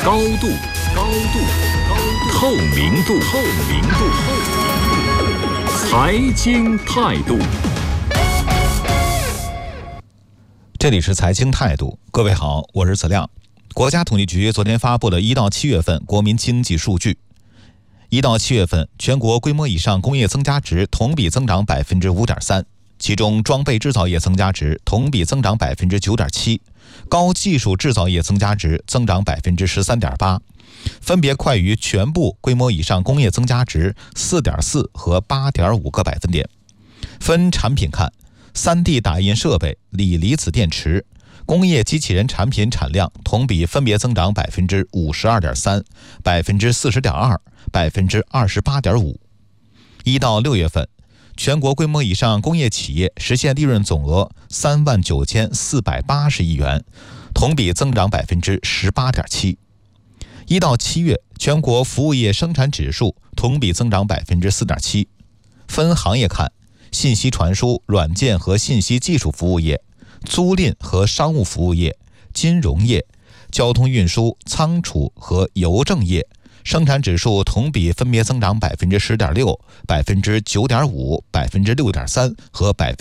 高度，透明度，财经态度。 这里是财经态度，各位好，我是子亮。国家统计局昨天发布的1到7月份国民经济数据。1到7月份，全国规模以上工业增加值同比增长 5.3%， 其中装备制造业增加值同比增长 9.7%， 高技术制造业增加值增长 13.8%， 分别快于全部规模以上工业增加值 4.4 和 8.5个百分点。分产品看，3D 打印设备、锂离子电池、工业机器人产品产量同比分别增长 52.3%、40.2%、28.5%。1到6月份，全国规模以上工业企业实现利润总额39480亿元，同比增长 18.7%。1到7月，全国服务业生产指数同比增长 4.7%。分行业看，信息传输、软件和信息技术服务业、租赁和商务服务业、金融业、交通运输、仓储和邮政业生产指数同比分别增长 10.6%、9.5%、6.3% 和